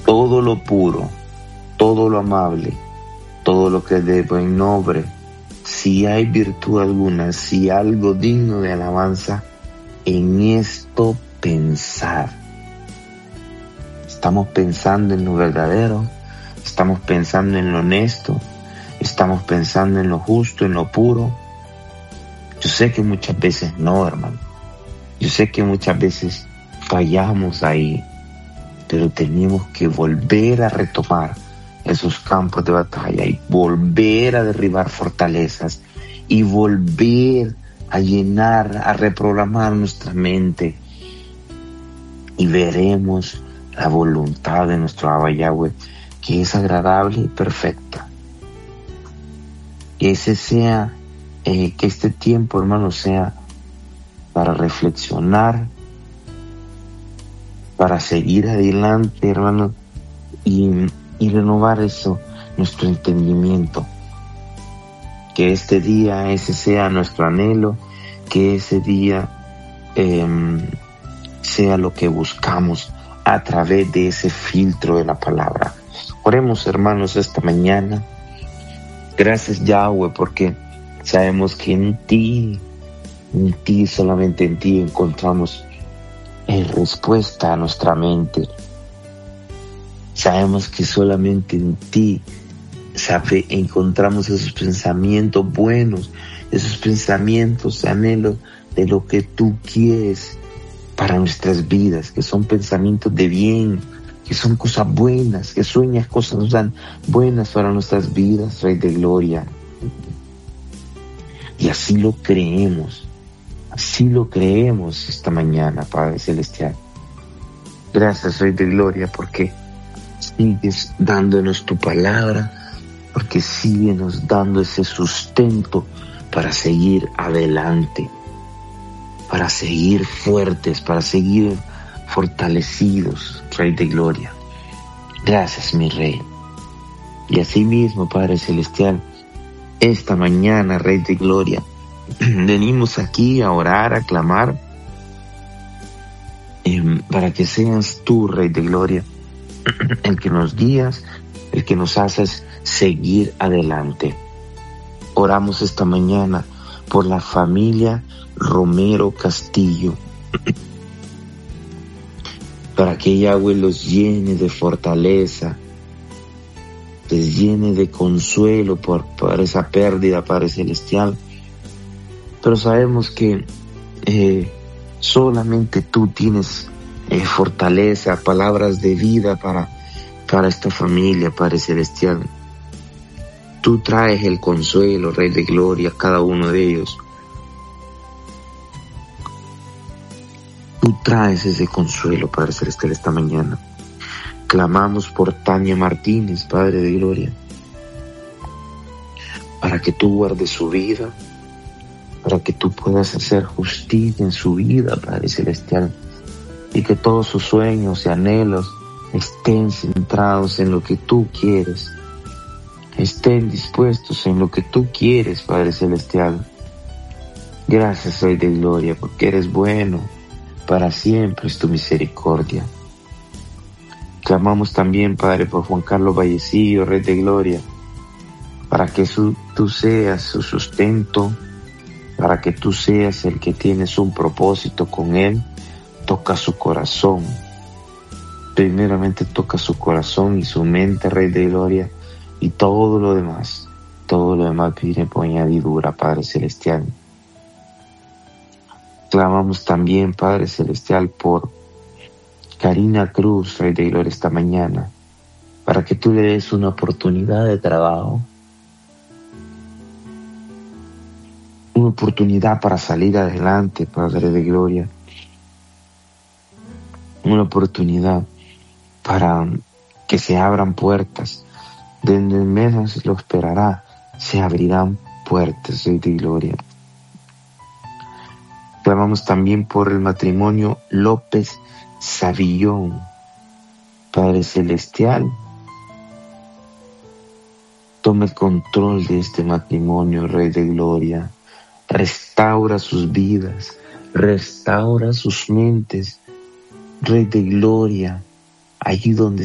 todo lo puro, todo lo amable, todo lo que es de buen nombre, si hay virtud alguna, si algo digno de alabanza, en esto pensar. Estamos pensando en lo verdadero, estamos pensando en lo honesto, estamos pensando en lo justo, en lo puro. Yo sé que muchas veces no, hermano. Yo sé que muchas veces fallamos ahí, pero tenemos que volver a retomar esos campos de batalla y volver a derribar fortalezas y volver a llenar, a reprogramar nuestra mente, y veremos la voluntad de nuestro Abba Yahweh, que es agradable y perfecta. Que ese sea, que este tiempo, hermano, sea para reflexionar, para seguir adelante, hermano, y renovar eso, nuestro entendimiento. Que este día ese sea nuestro anhelo, que ese día sea lo que buscamos a través de ese filtro de la palabra. Oremos, hermanos, esta mañana. Gracias, Yahweh, porque sabemos que en ti, solamente en ti encontramos respuesta a nuestra mente. Sabemos que solamente en ti encontramos esos pensamientos buenos, esos pensamientos de anhelo de lo que tú quieres para nuestras vidas, que son pensamientos de bien, que son cosas buenas, que sueñas cosas buenas para nuestras vidas, Rey de Gloria. Y así lo creemos esta mañana, Padre Celestial. Gracias, Rey de Gloria, porque sigues dándonos tu palabra, porque síguenos dando ese sustento para seguir adelante, para seguir fuertes, para seguir fortalecidos, Rey de Gloria. Gracias, mi Rey. Y asimismo, Padre Celestial, esta mañana, Rey de Gloria, venimos aquí a orar, a clamar, para que seas tú, Rey de Gloria, el que nos guías, el que nos haces seguir adelante. Oramos esta mañana por la familia Romero Castillo, para que Yahweh los llene de fortaleza, les llene de consuelo por esa pérdida, Padre Celestial. Pero sabemos que solamente tú tienes fortaleza, palabras de vida para esta familia, Padre Celestial. Tú traes el consuelo, Rey de Gloria, a cada uno de ellos. Tú traes ese consuelo, Padre Celestial, esta mañana. Clamamos por Tania Martínez, Padre de Gloria, para que tú guardes su vida, para que tú puedas hacer justicia en su vida, Padre Celestial, y que todos sus sueños y anhelos estén centrados en lo que tú quieres, estén dispuestos en lo que tú quieres, Padre Celestial. Gracias, Rey de Gloria, porque eres bueno, para siempre es tu misericordia. Clamamos también, Padre, por Juan Carlos Vallecillo, Rey de Gloria, para que tú seas su sustento, para que tú seas el que tienes un propósito con él. Toca su corazón. Primeramente toca su corazón y su mente, Rey de Gloria, y todo lo demás viene por añadidura, Padre Celestial. Clamamos también, Padre Celestial, por Karina Cruz, Rey de Gloria, esta mañana, para que tú le des una oportunidad de trabajo, una oportunidad para salir adelante, Padre de Gloria, una oportunidad para que se abran puertas, donde menos lo esperará, se abrirán puertas, Rey de Gloria. Clamamos también por el matrimonio López Savillón, Padre Celestial, toma el control de este matrimonio, Rey de Gloria. Restaura sus vidas, restaura sus mentes, Rey de Gloria, allí donde